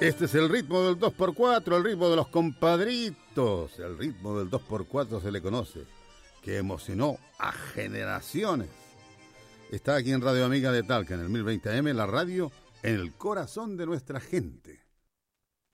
Este es el ritmo del 2x4, el ritmo de los compadritos. El ritmo del 2x4 se le conoce, que emocionó a generaciones. Está aquí en Radio Amiga de Talca, en el 1020 AM, la radio en el corazón de nuestra gente.